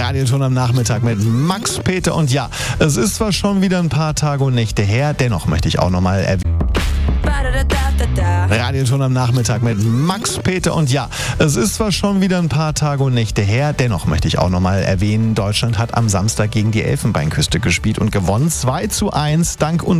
Radio schon am Nachmittag mit Max, Peter und ja, es ist zwar schon wieder ein paar Tage und Nächte her, dennoch möchte ich auch nochmal erwähnen. Radio schon am Nachmittag mit Max, Peter und ja, es ist zwar schon wieder ein paar Tage und Nächte her, dennoch möchte ich auch nochmal erwähnen, Deutschland hat am Samstag gegen die Elfenbeinküste gespielt und gewonnen 2:1 dank